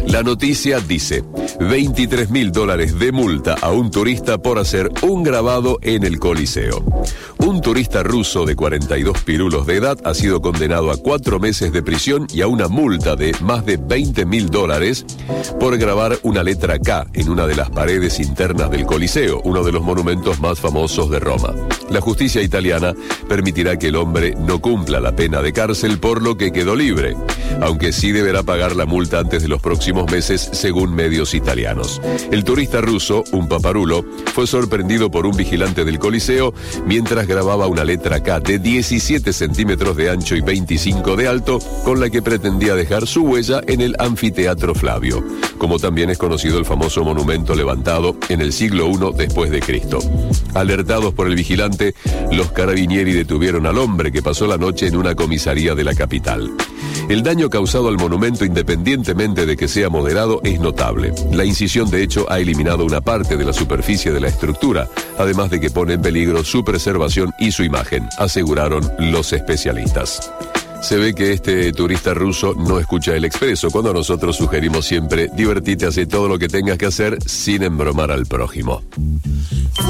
La noticia dice: $23.000 de multa a un turista por hacer un grabado en el Coliseo. Un turista ruso de 42 pirulos de edad ha sido condenado a 4 meses de prisión y a una multa de más de $20.000 por grabar una letra K en una de las paredes internas del Coliseo, uno de los monumentos más famosos de Roma. La justicia italiana permitirá que el hombre no cumpla la pena de cárcel, por lo que quedó libre, aunque sí deberá pagar la multa antes de los próximos meses, según medios italianos. El turista ruso, un paparulo, fue sorprendido por un vigilante del Coliseo mientras grababa una letra K de 17 centímetros de ancho y 25 de alto, con la que pretendía dejar su huella en el anfiteatro Flavio, como también es conocido el famoso monumento levantado en el siglo I después de Cristo. Alertados por el vigilante, los carabinieri detuvieron al hombre, que pasó la noche en una comisaría de la capital. El daño causado al monumento, independientemente de que sea moderado, es notable. La incisión, de hecho, ha eliminado una parte de la superficie de la estructura, además de que pone en peligro su preservación y su imagen, aseguraron los especialistas. Se ve que este turista ruso no escucha El Expreso, cuando nosotros sugerimos siempre: divertite, hace todo lo que tengas que hacer sin embromar al prójimo.